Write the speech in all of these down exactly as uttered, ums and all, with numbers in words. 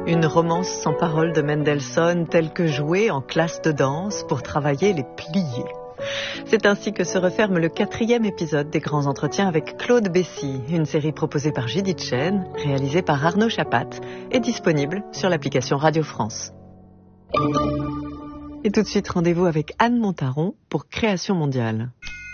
une romance sans parole de Mendelssohn telle que jouée en classe de danse pour travailler les pliés. C'est ainsi que se referme le quatrième épisode des Grands Entretiens avec Claude Bessy, une série proposée par Judith Chen, réalisée par Arnaud Chapat et disponible sur l'application Radio France. Et tout de suite, rendez-vous avec Anne Montaron pour Création mondiale.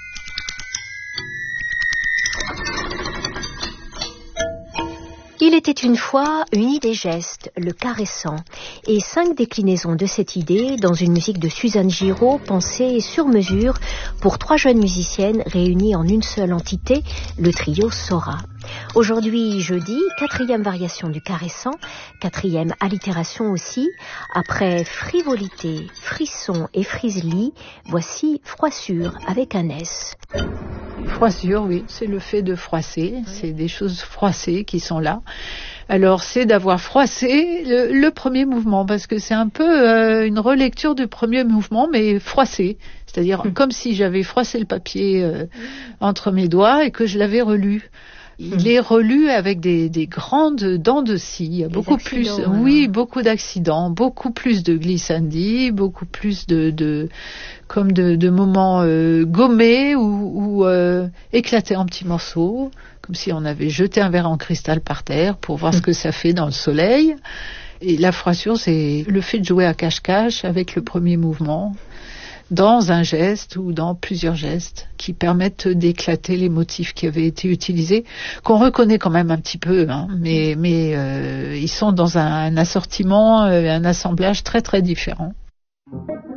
Il était une fois une idée geste, le caressant, et cinq déclinaisons de cette idée dans une musique de Suzanne Giraud pensée sur mesure pour trois jeunes musiciennes réunies en une seule entité, le trio Sora. Aujourd'hui, jeudi, quatrième variation du caressant, quatrième allitération aussi. Après frivolité, frisson et friselis, voici froissure avec un S. Froissure, oui, c'est le fait de froisser, c'est des choses froissées qui sont là. Alors, c'est d'avoir froissé le, le premier mouvement, parce que c'est un peu euh, une relecture du premier mouvement, mais froissé. C'est-à-dire mmh. comme si j'avais froissé le papier euh, entre mes doigts et que je l'avais relu. Il est relu avec des, des grandes dents de scie. Il y a des beaucoup plus, alors. oui, beaucoup d'accidents, beaucoup plus de glissandi, beaucoup plus de, de comme de, de moments euh, gommés ou, ou euh, éclatés en petits morceaux, comme si on avait jeté un verre en cristal par terre pour voir mmh. ce que ça fait dans le soleil. Et la froissure, c'est le fait de jouer à cache-cache avec le premier mouvement, dans un geste ou dans plusieurs gestes qui permettent d'éclater les motifs qui avaient été utilisés, qu'on reconnaît quand même un petit peu, hein, mais, mais euh, ils sont dans un, un assortiment, un assemblage très très différent.